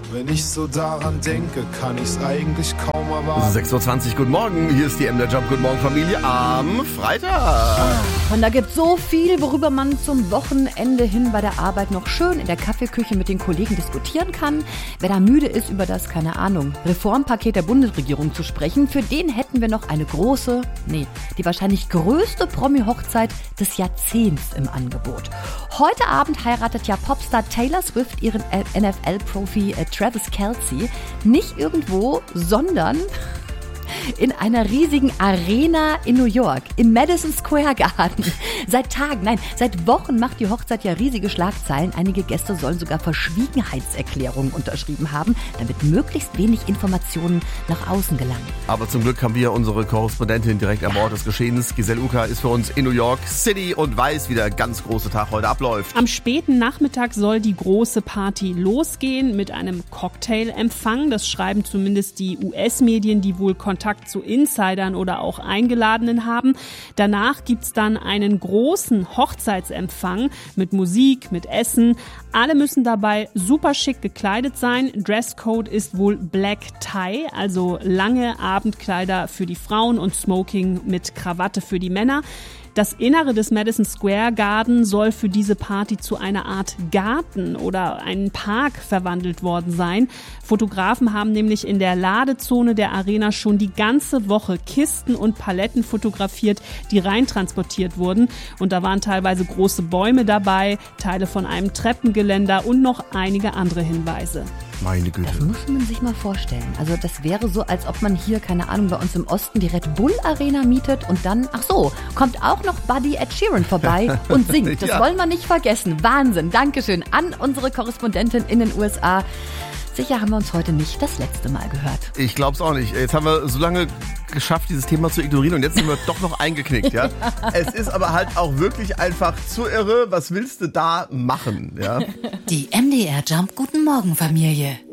Wenn ich so daran denke, kann ich's eigentlich kaum erwarten. 6.20 Uhr, guten Morgen. Hier ist die MDR Jump. Guten Morgen, Familie, am Freitag. Und da gibt so viel, worüber man zum Wochenende hin bei der Arbeit noch schön in der Kaffeeküche mit den Kollegen diskutieren kann. Wer da müde ist, über das, keine Ahnung, Reformpaket der Bundesregierung zu sprechen, für den hätten wir noch eine große, die wahrscheinlich größte Promi-Hochzeit des Jahrzehnts im Angebot. Heute Abend heiratet ja Popstar Taylor Swift ihren NFL-Profi Travis Kelce. Nicht irgendwo, sondern in einer riesigen Arena in New York, im Madison Square Garden. Seit Wochen macht die Hochzeit ja riesige Schlagzeilen. Einige Gäste sollen sogar Verschwiegenheitserklärungen unterschrieben haben, damit möglichst wenig Informationen nach außen gelangen. Aber zum Glück haben wir unsere Korrespondentin direkt am Ort des Geschehens. Giselle Uka ist für uns in New York City und weiß, wie der ganz große Tag heute abläuft. Am späten Nachmittag soll die große Party losgehen mit einem Cocktailempfang. Das schreiben zumindest die US-Medien, die wohl Kontakt zu Insidern oder auch Eingeladenen haben. Danach gibt's dann einen großen Hochzeitsempfang mit Musik, mit Essen. Alle müssen dabei super schick gekleidet sein. Dresscode ist wohl Black Tie, also lange Abendkleider für die Frauen und Smoking mit Krawatte für die Männer. Das Innere des Madison Square Garden soll für diese Party zu einer Art Garten oder einen Park verwandelt worden sein. Fotografen haben nämlich in der Ladezone der Arena schon die ganze Woche Kisten und Paletten fotografiert, die reintransportiert wurden. Und da waren teilweise große Bäume dabei, Teile von einem Treppengeländer und noch einige andere Hinweise. Meine Güte. Das muss man sich mal vorstellen. Also das wäre so, als ob man hier, keine Ahnung, bei uns im Osten die Red Bull Arena mietet und dann, kommt auch noch Buddy Ed Sheeran vorbei und singt. Das wollen wir nicht vergessen. Wahnsinn. Dankeschön an unsere Korrespondentin in den USA. Sicher haben wir uns heute nicht das letzte Mal gehört. Ich glaub's auch nicht. Jetzt haben wir so lange geschafft, dieses Thema zu ignorieren und jetzt sind wir doch noch eingeknickt, ja. Es ist aber halt auch wirklich einfach zu irre. Was willst du da machen, ja? Die MDR Jump Guten Morgen Familie.